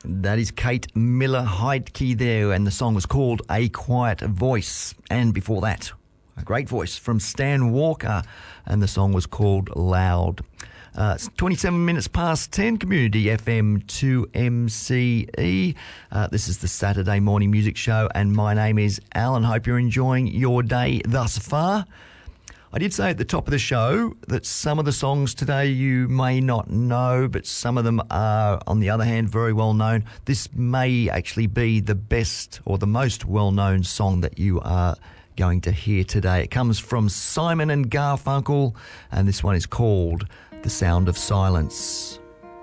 That is Kate Miller-Heidke there, and the song was called A Quiet Voice. And before that, a great voice from Stan Walker, and the song was called Loud. It's 27 minutes past 10, Community FM 2MCE. This is the Saturday Morning Music Show, and my name is Alan. Hope you're enjoying your day thus far. I did say at the top of the show that some of the songs today you may not know, but some of them are, on the other hand, very well known. This may actually be the best or the most well-known song that you are going to hear today. It comes from Simon and Garfunkel, and this one is called The Sound of Silence.